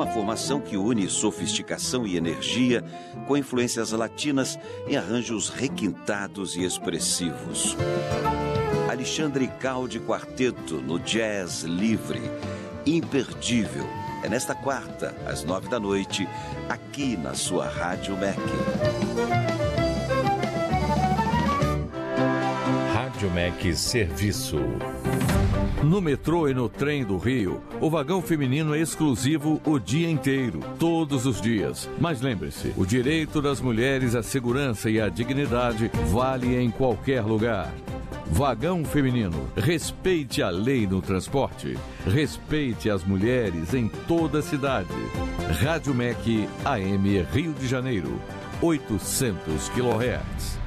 formação que une sofisticação e energia com influências latinas em arranjos requintados e expressivos. Alexandre Caldi Quarteto no Jazz Livre, imperdível. É nesta quarta, às 21h, aqui na sua Rádio MEC. Rádio MEC Serviço. No metrô e no trem do Rio, o vagão feminino é exclusivo o dia inteiro, todos os dias. Mas lembre-se, o direito das mulheres à segurança e à dignidade vale em qualquer lugar. Vagão feminino. Respeite a lei no transporte. Respeite as mulheres em toda a cidade. Rádio MEC AM Rio de Janeiro. 800 kHz.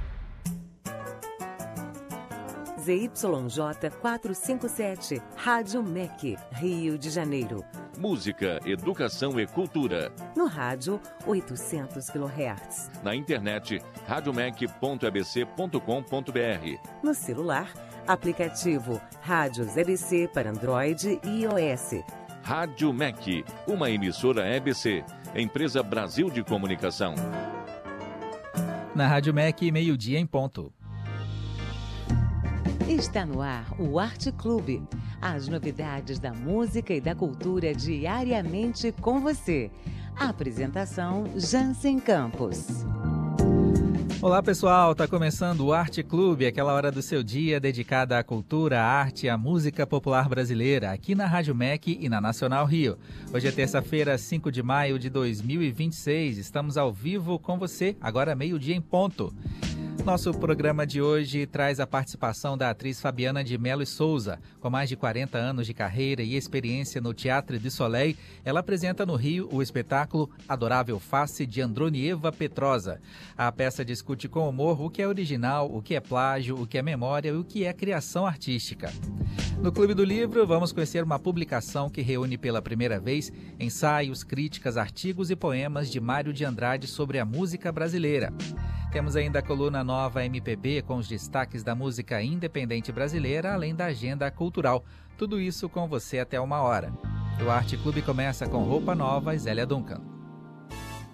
ZYJ 457, Rádio MEC, Rio de Janeiro. Música, educação e cultura. No rádio, 800 kHz. Na internet, radiomec.abc.com.br. No celular, aplicativo Rádios EBC para Android e iOS. Rádio MEC, uma emissora EBC, empresa Brasil de Comunicação. Na Rádio MEC, meio-dia em ponto. Está no ar o Arte Clube. As novidades da música e da cultura diariamente com você. A apresentação, Jansen Campos. Olá pessoal, está começando o Arte Clube, aquela hora do seu dia dedicada à cultura, à arte e à música popular brasileira, aqui na Rádio MEC e na Nacional Rio. Hoje é terça-feira, 5 de maio de 2026, estamos ao vivo com você, agora meio-dia em ponto. Nosso programa de hoje traz a participação da atriz Fabiana de Mello e Souza. Com mais de 40 anos de carreira e experiência no Teatro du Soleil, ela apresenta no Rio o espetáculo Adorável Face de Andronieva Petrosa. A peça discute com humor o que é original, o que é plágio, o que é memória e o que é criação artística. No Clube do Livro, vamos conhecer uma publicação que reúne pela primeira vez ensaios, críticas, artigos e poemas de Mário de Andrade sobre a música brasileira. Temos ainda a coluna Nova MPB com os destaques da música independente brasileira, além da agenda cultural. Tudo isso com você até 1h. O Arte Clube começa com Roupa Nova e Zélia Duncan.